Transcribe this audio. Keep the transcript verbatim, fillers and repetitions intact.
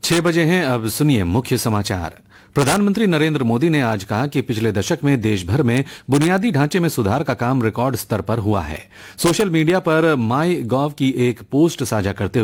छह बजे हैं। अब सुनिए मुख्य समाचार। प्रधानमंत्री नरेंद्र मोदी ने आज कहा कि पिछले दशक में देश भर में बुनियादी ढांचे में सुधार का काम रिकॉर्ड स्तर पर हुआ है। सोशल मीडिया पर माई गॉव की एक पोस्ट साझा करते